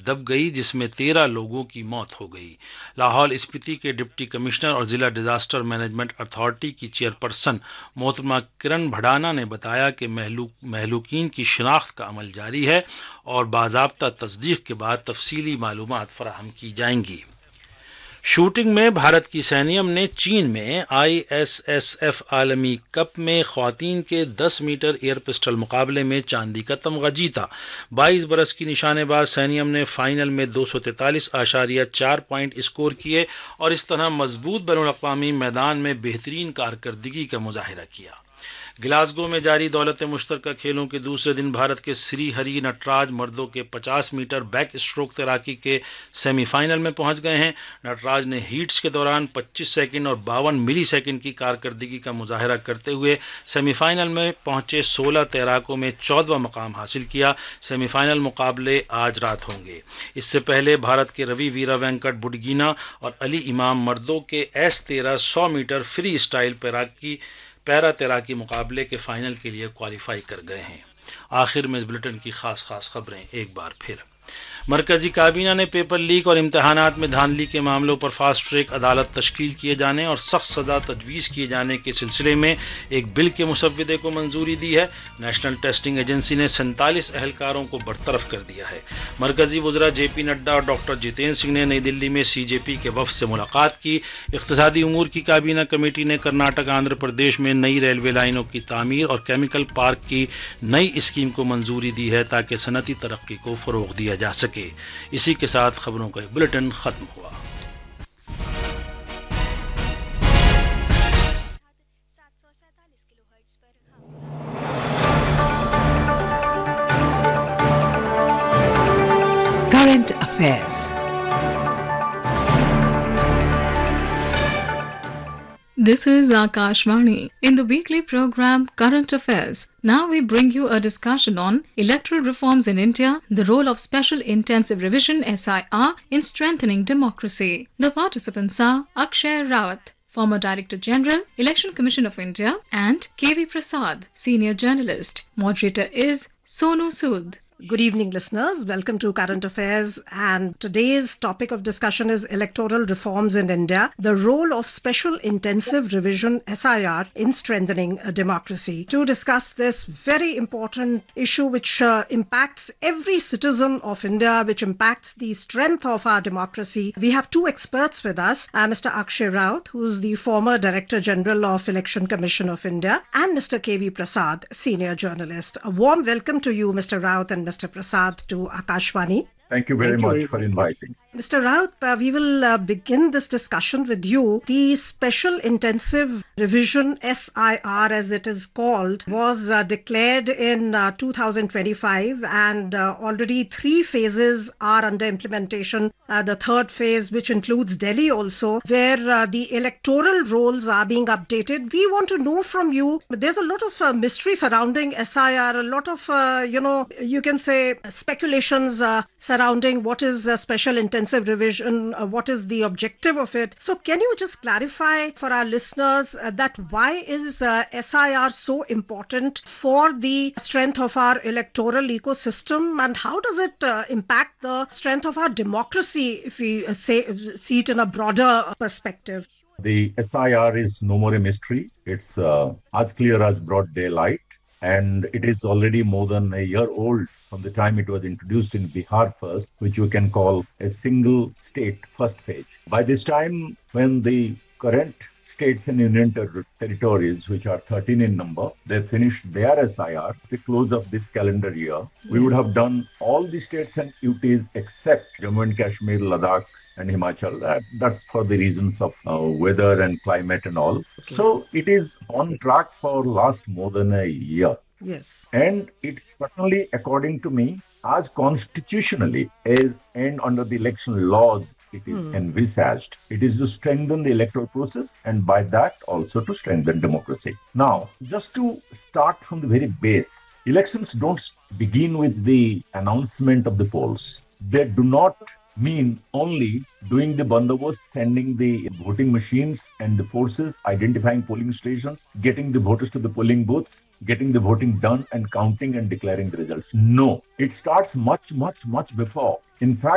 دب گئی جس میں 13 لوگوں کی موت ہو گئی۔ لاہور اسپیتی کے ڈپٹی کمشنر اور ضلع ڈیزاسٹر مینجمنٹ اتھارٹی کی چیئرپرسن محترمہ کرن بھڑانا نے بتایا کہ مہلوکین کی شناخت کا عمل جاری ہے اور باضابطہ تصدیق کے بعد تفصیلی معلومات فراہم کی جائیں گی۔ شوٹنگ میں بھارت کی سینیم نے چین میں ISSF عالمی کپ میں خواتین کے 10 میٹر ایئر پسٹل مقابلے میں چاندی کا تمغہ جیتا۔ 22 برس کی نشانے باز سینیم نے فائنل میں 243.4 پوائنٹ اسکور کیے اور اس طرح مضبوط بین الاقوامی میدان میں بہترین کارکردگی کا مظاہرہ کیا۔ گلاسگو میں جاری دولت مشترکہ کھیلوں کے دوسرے دن بھارت کے سری ہری نٹراج مردوں کے 50 میٹر بیک اسٹروک تیراکی کے سیمی فائنل میں پہنچ گئے ہیں۔ نٹراج نے ہیٹس کے دوران 25 سیکنڈ اور 52 ملی سیکنڈ کی کارکردگی کا مظاہرہ کرتے ہوئے سیمی فائنل میں پہنچے 16 تیراکوں میں 14واں مقام حاصل کیا۔ سیمی فائنل مقابلے آج رات ہوں گے۔ اس سے پہلے بھارت کے روی ویرا وینکٹ بڈگینا اور علی امام مردوں کے S13 100 میٹر فری اسٹائل پیرا تیراکی مقابلے کے فائنل کے لیے کوالیفائی کر گئے ہیں۔ آخر میں اس بلیٹن کی خاص خبریں ایک بار پھر۔ مرکزی کابینہ نے پیپر لیک اور امتحانات میں دھاندلی کے معاملوں پر فاسٹ ٹریک عدالت تشکیل کیے جانے اور سخت سزا تجویز کیے جانے کے سلسلے میں ایک بل کے مسودے کو منظوری دی ہے۔ نیشنل ٹیسٹنگ ایجنسی نے 47 اہلکاروں کو برطرف کر دیا ہے۔ مرکزی وزراء JP نڈا اور ڈاکٹر جتیندر سنگھ نے نئی دلی میں CJP کے وفد سے ملاقات کی۔ اقتصادی امور کی کابینہ کمیٹی نے کرناٹک آندھرا پردیش میں نئی ریلوے لائنوں کی تعمیر اور کیمیکل پارک کی نئی اسکیم کو منظوری دی ہے تاکہ صنعتی ترقی کو فروغ دیا جا سکے۔ اسی کے ساتھ خبروں کا ایک بلیٹن ختم ہوا۔ Current Affairs. This is Akashvani. In the weekly program Current Affairs, now we bring you a discussion on electoral reforms in India, the role of Special Intensive Revision SIR in strengthening democracy. The participants are Akshay Rawat, former Director General, Election Commission of India, and KV Prasad, Senior Journalist. Moderator is Sonu Sood. Good evening, listeners. Welcome to Current Affairs. And today's topic of discussion is electoral reforms in India, the role of Special Intensive Revision SIR in strengthening democracy. To discuss this very important issue which impacts every citizen of India, which impacts the strength of our democracy, we have two experts with us, Mr. Akshay Rawat, who is the former Director General of Election Commission of India, and Mr. KV Prasad, Senior Journalist. A warm welcome to you, Mr. Rawat and Mr. Prasad, to Akashvani. Thank you very much for inviting. Mr. Rawat, we will begin this discussion with you. The Special Intensive Revision SIR, as it is called, was declared in 2025 and already 3 phases are under implementation. The third phase, which includes Delhi also, where the electoral rolls are being updated. We want to know from you, there's a lot of mystery surrounding SIR, a lot of, you can say speculations surrounding what is Special Intensive Revision, what is the objective of it. So can you just clarify for our listeners that why is SIR so important for the strength of our electoral ecosystem, and how does it impact the strength of our democracy if we see it in a broader perspective? The SIR is no more a mystery. It's as clear as broad daylight. And it is already more than a year old from the time it was introduced in Bihar first, which you can call a single state first phase. By this time, when the current states and union territories, which are 13 in number, they finished their SIR at the close of this calendar year, we would have done all the states and UTs except Jammu and Kashmir, Ladakh, and Himachal. That's for the reasons of weather and climate and all. Okay. So it is on track for last more than a year. Yes. And it's certainly, according to me, as constitutionally as and under the election laws it is envisaged. It is to strengthen the electoral process and by that also to strengthen democracy. Now, just to start from the very base, elections don't begin with the announcement of the polls. They do not mean only doing the bandobast, sending the voting machines and the forces, identifying polling stations, getting the voters to the polling booths, getting the voting done and counting and declaring the results. No, it starts much before. In fact,